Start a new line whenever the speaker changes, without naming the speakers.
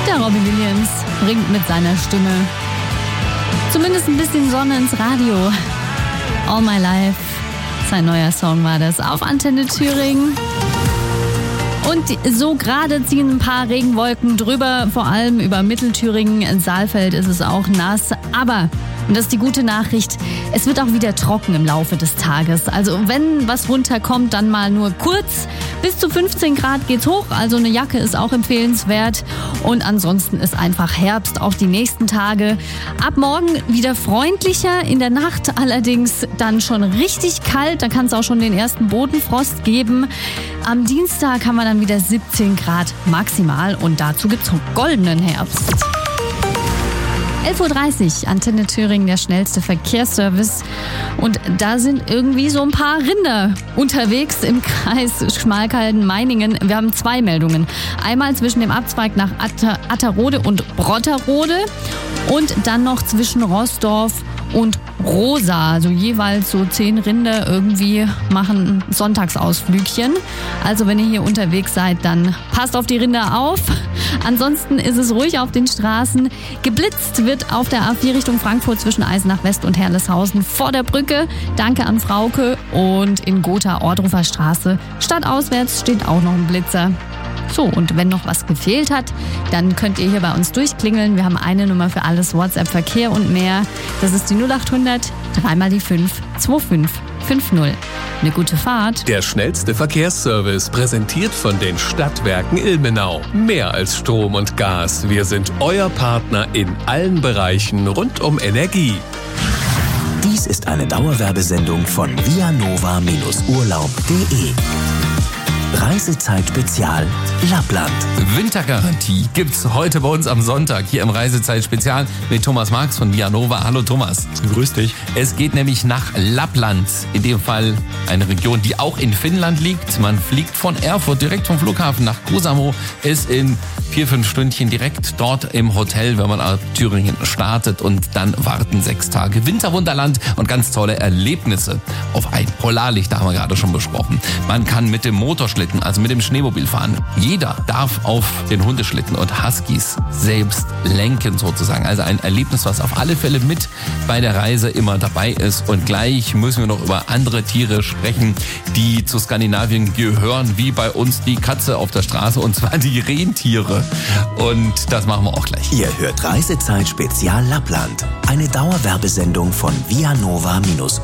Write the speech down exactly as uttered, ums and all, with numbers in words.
Der Robbie Williams bringt mit seiner Stimme zumindest ein bisschen Sonne ins Radio. All My Life, sein neuer Song war das, auf Antenne Thüringen. Und so gerade ziehen ein paar Regenwolken drüber, vor allem über Mittelthüringen. In Saalfeld ist es auch nass, aber, und das ist die gute Nachricht, es wird auch wieder trocken im Laufe des Tages. Also wenn was runterkommt, dann mal nur kurz. Bis zu fünfzehn Grad geht's hoch, also eine Jacke ist auch empfehlenswert. Und ansonsten ist einfach Herbst, auch die nächsten Tage. Ab morgen wieder freundlicher, in der Nacht allerdings dann schon richtig kalt. Da kann es auch schon den ersten Bodenfrost geben. Am Dienstag haben wir dann wieder siebzehn Grad maximal und dazu gibt's goldenen Herbst. elf Uhr dreißig, Antenne Thüringen, der schnellste Verkehrsservice. Und da sind irgendwie so ein paar Rinder unterwegs im Kreis Schmalkalden-Meiningen. Wir haben zwei Meldungen. Einmal zwischen dem Abzweig nach Atter- Atterode und Brotterode und dann noch zwischen Roßdorf und Rosa. Also jeweils so zehn Rinder irgendwie machen Sonntagsausflügchen. Also wenn ihr hier unterwegs seid, dann passt auf die Rinder auf. Ansonsten ist es ruhig auf den Straßen. Geblitzt wird auf der A vier Richtung Frankfurt zwischen Eisenach West und Herleshausen vor der Brücke. Danke an Frauke. Und in Gotha Ordrufer Straße stadtauswärts steht auch noch ein Blitzer. So, und wenn noch was gefehlt hat, dann könnt ihr hier bei uns durchklingeln. Wir haben eine Nummer für alles, WhatsApp, Verkehr und mehr. Das ist die null acht hundert, dreimal die fünf, zwei fünf fünf null. Eine gute Fahrt.
Der schnellste Verkehrsservice, präsentiert von den Stadtwerken Ilmenau. Mehr als Strom und Gas. Wir sind euer Partner in allen Bereichen rund um Energie.
Dies ist eine Dauerwerbesendung von vianova Urlaub punkt de. Reisezeit Spezial Lappland.
Wintergarantie gibt's heute bei uns am Sonntag hier im Reisezeit Spezial mit Thomas Marx von Vianova. Hallo Thomas.
Grüß dich.
Es geht nämlich nach Lappland. In dem Fall eine Region, die auch in Finnland liegt. Man fliegt von Erfurt direkt vom Flughafen nach Kuusamo. Ist in vier, fünf Stündchen direkt dort im Hotel, wenn man ab Thüringen startet, und dann warten sechs Tage Winterwunderland und ganz tolle Erlebnisse auf ein Polarlicht, da haben wir gerade schon besprochen. Man kann mit dem Motorschlitten, also mit dem Schneemobil fahren. Jeder darf auf den Hundeschlitten und Huskies selbst lenken sozusagen. Also ein Erlebnis, was auf alle Fälle mit bei der Reise immer dabei ist. Und gleich müssen wir noch über andere Tiere sprechen, die zu Skandinavien gehören, wie bei uns die Katze auf der Straße, und zwar die Rentiere. Und das machen wir auch gleich.
Ihr hört Reisezeit Spezial Lappland, eine Dauerwerbesendung von vianova